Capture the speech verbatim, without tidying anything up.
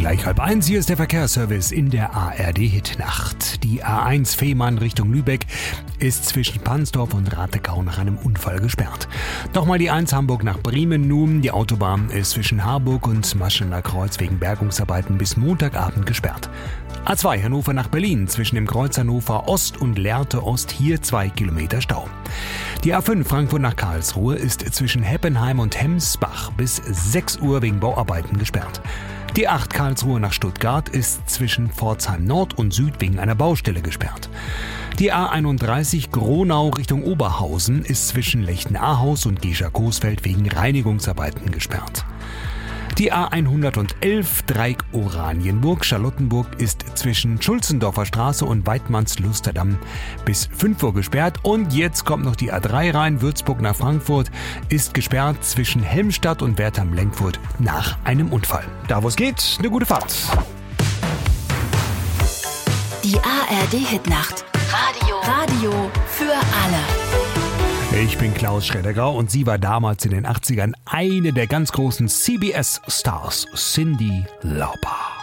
Gleich halb eins, hier ist der Verkehrsservice in der A R D-Hitnacht. Die A eins Fehmarn Richtung Lübeck ist zwischen Pansdorf und Ratekau nach einem Unfall gesperrt. Nochmal die eins Hamburg nach Bremen nun. Die Autobahn ist zwischen Harburg und Maschener Kreuz wegen Bergungsarbeiten bis Montagabend gesperrt. A zwei Hannover nach Berlin zwischen dem Kreuz Hannover Ost und Lehrte Ost, hier zwei Kilometer Stau. Die A fünf Frankfurt nach Karlsruhe ist zwischen Heppenheim und Hemsbach bis sechs Uhr wegen Bauarbeiten gesperrt. Die acht Karlsruhe nach Stuttgart ist zwischen Pforzheim Nord und Süd wegen einer Baustelle gesperrt. Die A einunddreißig Gronau Richtung Oberhausen ist zwischen Lechten-Ahaus und Gescher-Coesfeld wegen Reinigungsarbeiten gesperrt. Die A hundertelf Dreieck Oranienburg Charlottenburg ist zwischen Schulzendorfer Straße und Weidmanns-Lusterdamm bis fünf Uhr gesperrt. Und jetzt kommt noch die A drei rein. Würzburg nach Frankfurt ist gesperrt zwischen Helmstadt und Wertheim-Lenkfurt nach einem Unfall. Da wo es geht, eine gute Fahrt. Die A R D-Hitnacht. Radio. Radio für alle. Ich bin Klaus Schredegau und sie war damals in den achtzigern eine der ganz großen C B S-Stars, Cyndi Lauper.